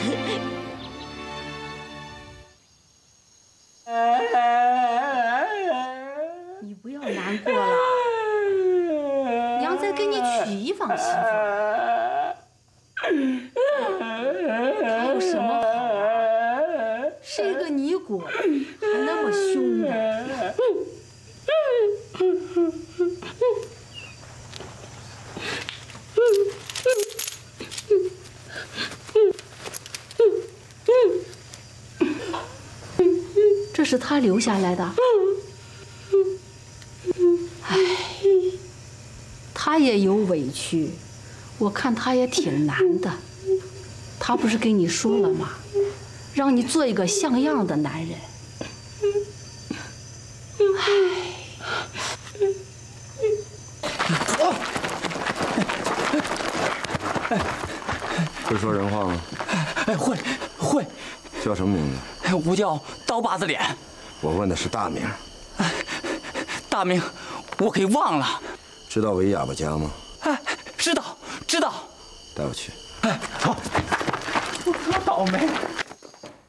你不要难过了，娘再给你娶一房媳妇。还有什么好啊？是一个尼姑，还那么凶呢。这是他留下来的。唉，他也有委屈，我看他也挺难的。他不是跟你说了吗？让你做一个像样的男人。 会说人话吗？ 哎，会。 叫什么名字？ 我叫刀把子脸。 我问的是大名。 大名我给忘了。 知道韦哑巴家吗？ 哎，知道。 带我去。 哎，好。我倒霉。